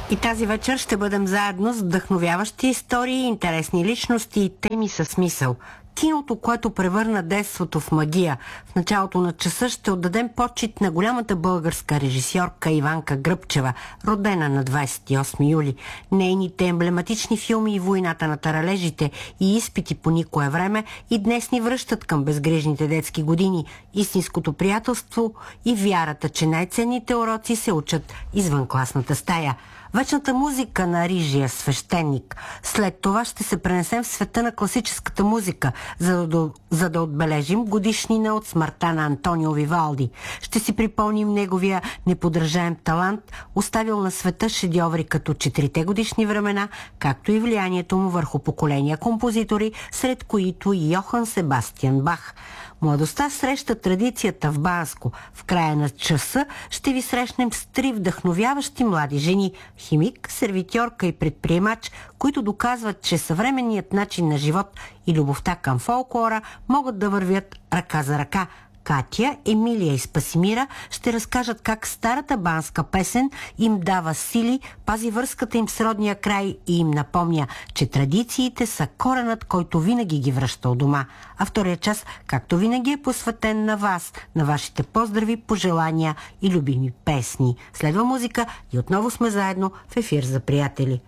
И тази вечер ще бъдем заедно с вдъхновяващи истории, интересни личности и теми със смисъл. Киното, което превърна детството в магия. В началото на часа ще отдадем почит на голямата българска режисьорка Иванка Гръбчева, родена на 28 юли. Нейните емблематични филми и Войната на таралежите и Изпити по никое време и днес ни връщат към безгрижните детски години, истинското приятелство и вярата, че най-ценните уроци се учат извън класната стая. Вечната музика на рижия свещеник. След това ще се пренесем в света на класическата музика, за да отбележим годишнина от смъртта на Антонио Вивалди. Ще си припомним неговия неподражаем талант, оставил на света шедьоври като Четирите годишни времена, както и влиянието му върху поколения композитори, сред които и Йохан Себастиан Бах. Младостта среща традицията в Банско. В края на часа ще ви срещнем с 3 вдъхновяващи млади жени – химик, сервитьорка и предприемач, които доказват, че съвременният начин на живот и любовта към фолклора могат да вървят ръка за ръка. Катя, Емилия и Спасимира ще разкажат как старата банска песен им дава сили, пази връзката им с родния край и им напомня, че традициите са коренът, който винаги ги връща у дома. А втория час, както винаги, е посветен на вас, на вашите поздрави, пожелания и любими песни. Следва музика и отново сме заедно в ефир за приятели.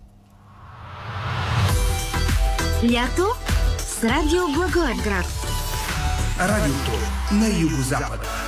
Лято с Радио Благоевград. Радиото на Югозапада.